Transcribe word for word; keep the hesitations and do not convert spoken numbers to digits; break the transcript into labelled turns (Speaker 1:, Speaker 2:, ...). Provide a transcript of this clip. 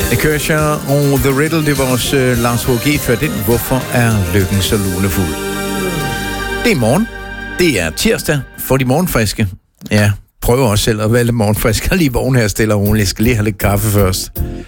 Speaker 1: The Kershaw og The Riddle, det var vores uh, Lars H G før den. Hvorfor er lykken så lunefuld? Det er morgen. Det er tirsdag for de morgenfriske. Ja, prøver også selv at være lidt morgenfrisk. Jeg er lige vågen her stille og roligt. Jeg skal lige have lidt kaffe først.